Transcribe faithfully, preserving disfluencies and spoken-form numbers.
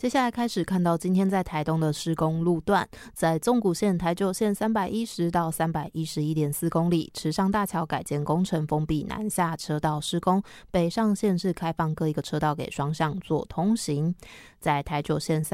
接下来开始看到今天在台东的施工路段，在纵谷线、台九线三百一十到三百一十一点四公里，池上大桥改建工程封闭南下车道施工，北上线是开放各一个车道给双向做通行。在台九线